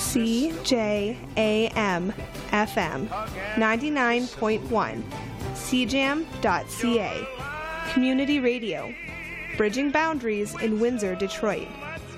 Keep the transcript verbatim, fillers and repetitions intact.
C J A M F M ninety-nine point one, C jam dot C A. Community Radio, bridging boundaries in Windsor, Detroit.